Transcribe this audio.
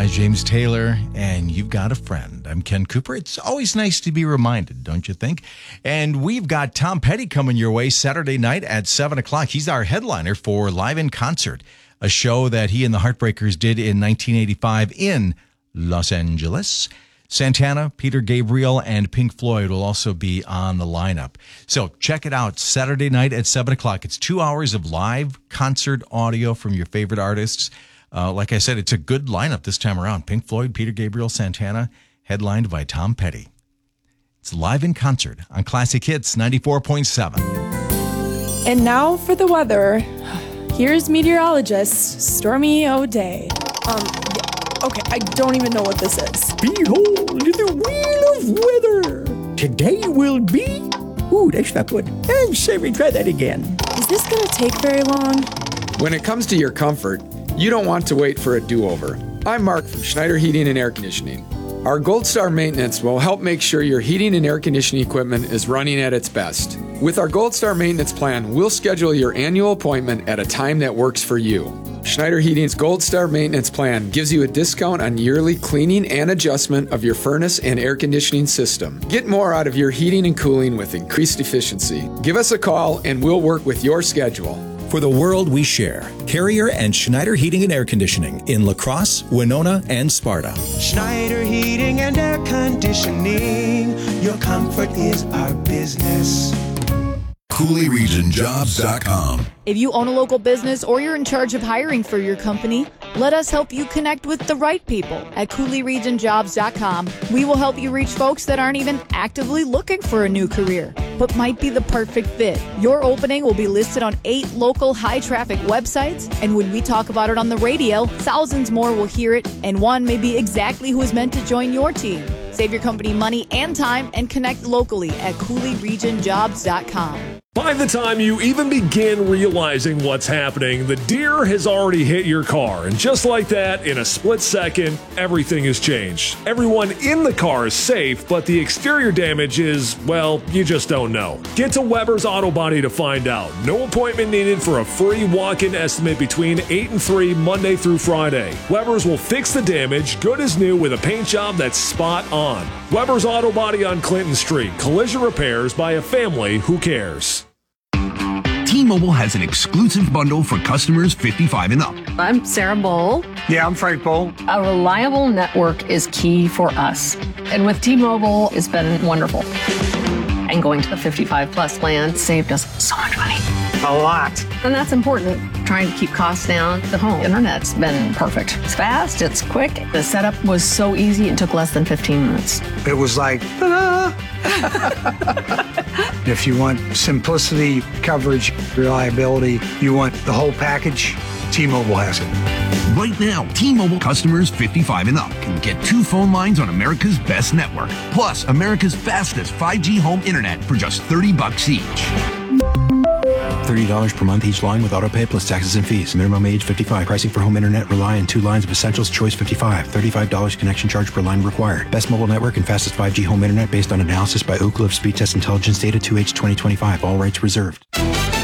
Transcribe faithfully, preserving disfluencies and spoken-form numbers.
Hi, James Taylor, and you've got a friend. I'm Ken Cooper. It's always nice to be reminded, don't you think? And we've got Tom Petty coming your way Saturday night at seven o'clock. He's our headliner for Live in Concert, a show that he and the Heartbreakers did in nineteen eighty-five in Los Angeles. Santana, Peter Gabriel, and Pink Floyd will also be on the lineup. So check it out Saturday night at seven o'clock. It's two hours of live concert audio from your favorite artists. Uh, like I said, it's a good lineup this time around. Pink Floyd, Peter Gabriel, Santana, headlined by Tom Petty. It's Live in Concert on Classic Hits ninety-four point seven. And now for the weather. Here's meteorologist Stormy O'Day. Um, yeah, okay, I don't even know what this is. Behold the wheel of weather. Today will be... Ooh, that's not good. And Sammy, try that again. Is this going to take very long? When it comes to your comfort, you don't want to wait for a do-over. I'm Mark from Schneider Heating and Air Conditioning. Our Gold Star maintenance will help make sure your heating and air conditioning equipment is running at its best. With our Gold Star maintenance plan, we'll schedule your annual appointment at a time that works for you. Schneider Heating's Gold Star maintenance plan gives you a discount on yearly cleaning and adjustment of your furnace and air conditioning system. Get more out of your heating and cooling with increased efficiency. Give us a call and we'll work with your schedule. For the world we share, Carrier and Schneider Heating and Air Conditioning in La Crosse, Winona, and Sparta. Schneider Heating and Air Conditioning, your comfort is our business. Cooley Region Jobs dot com. If you own a local business or you're in charge of hiring for your company, let us help you connect with the right people at Cooley Region Jobs dot com. We will help you reach folks that aren't even actively looking for a new career, but might be the perfect fit. Your opening will be listed on eight local high-traffic websites, and when we talk about it on the radio, thousands more will hear it, and one may be exactly who is meant to join your team. Save your company money and time and connect locally at Cooley Region Jobs dot com. By the time you even begin realizing what's happening, the deer has already hit your car. And just like that, in a split second, everything has changed. Everyone in the car is safe, but the exterior damage is, well, you just don't know. Get to Weber's Auto Body to find out. No appointment needed for a free walk-in estimate between eight and three, Monday through Friday. Weber's will fix the damage, good as new, with a paint job that's spot on. Weber's Auto Body on Clinton Street. Collision repairs by a family who cares. T-Mobile has an exclusive bundle for customers fifty-five and up. I'm Sarah Bowl. Yeah, I'm Frank Bowl. A reliable network is key for us. And with T-Mobile, it's been wonderful. And going to the fifty-five plus plan saved us so much money. A lot. And that's important. Trying to keep costs down. The home internet's been perfect. It's fast, it's quick. The setup was so easy, it took less than fifteen minutes. It was like, ta-da! If you want simplicity, coverage, reliability, you want the whole package, T-Mobile has it. Right now, T-Mobile customers fifty-five and up can get two phone lines on America's best network, plus America's fastest five G home internet for just thirty bucks each. thirty dollars per month each line with autopay plus taxes and fees. Minimum age fifty-five. Pricing for home internet rely on two lines of Essentials Choice fifty-five. thirty-five dollars connection charge per line required. Best mobile network and fastest five G home internet based on analysis by Ookla of Speed Test Intelligence Data two H twenty twenty-five. All rights reserved.